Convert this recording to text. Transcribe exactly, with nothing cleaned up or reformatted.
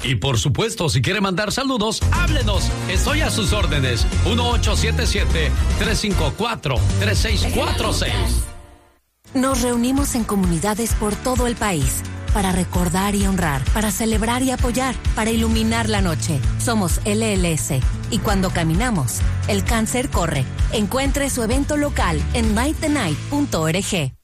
Y por supuesto, si quiere mandar saludos, háblenos. Estoy a sus órdenes. uno ocho siete siete, tres cinco cuatro, tres seis cuatro seis. Nos reunimos en comunidades por todo el país para recordar y honrar, para celebrar y apoyar, para iluminar la noche. Somos L L S y cuando caminamos, el cáncer corre. Encuentre su evento local en light the night punto org.